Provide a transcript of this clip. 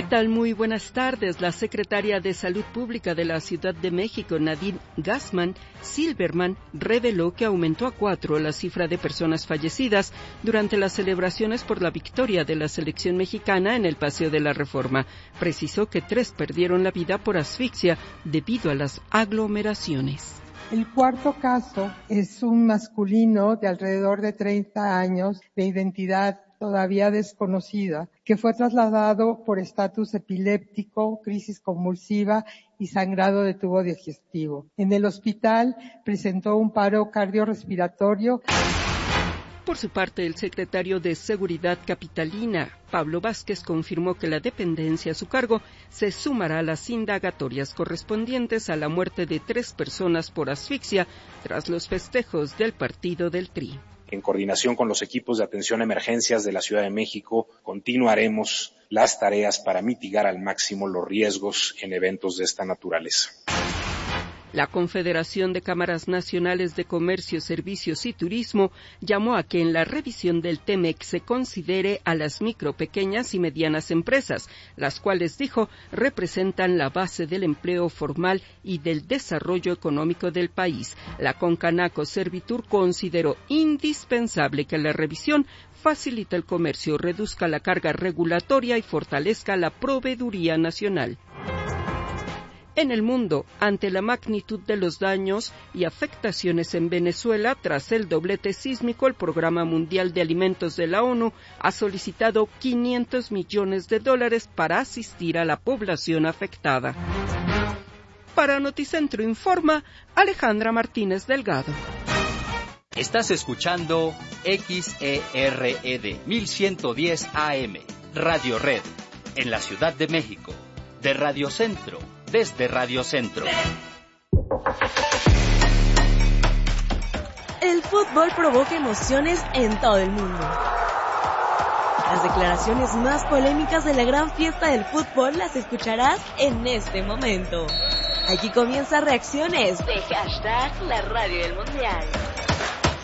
tal? Muy buenas tardes. La secretaria de Salud Pública de la Ciudad de México, Nadine Gassmann-Silberman, reveló que aumentó a 4 la cifra de personas fallecidas durante las celebraciones por la victoria de la selección mexicana en el Paseo de la Reforma. Precisó que 3 perdieron la vida por asfixia debido a las aglomeraciones. El cuarto caso es un masculino de alrededor de 30 años, de identidad todavía desconocida, que fue trasladado por estatus epiléptico, crisis convulsiva y sangrado de tubo digestivo. En el hospital presentó un paro cardiorrespiratorio. Por su parte, el secretario de Seguridad capitalina, Pablo Vázquez, confirmó que la dependencia a su cargo se sumará a las indagatorias correspondientes a la muerte de 3 personas por asfixia tras los festejos del partido del Tri. En coordinación con los equipos de atención a emergencias de la Ciudad de México, continuaremos las tareas para mitigar al máximo los riesgos en eventos de esta naturaleza. La Confederación de Cámaras Nacionales de Comercio, Servicios y Turismo llamó a que en la revisión del TEMEC se considere a las micro, pequeñas y medianas empresas, las cuales, dijo, representan la base del empleo formal y del desarrollo económico del país. La Concanaco Servitur consideró indispensable que la revisión facilite el comercio, reduzca la carga regulatoria y fortalezca la proveeduría nacional. En el mundo, ante la magnitud de los daños y afectaciones en Venezuela tras el doblete sísmico, el Programa Mundial de Alimentos de la ONU ha solicitado $500 millones para asistir a la población afectada. Para Noticentro Informa, Alejandra Martínez Delgado. Estás escuchando XERED 1110 AM, Radio Red, en la Ciudad de México, de Radio Centro. Desde Radio Centro. El fútbol provoca emociones en todo el mundo. Las declaraciones más polémicas de la gran fiesta del fútbol las escucharás en este momento. Aquí comienza Reacciones de #La Radio del Mundial.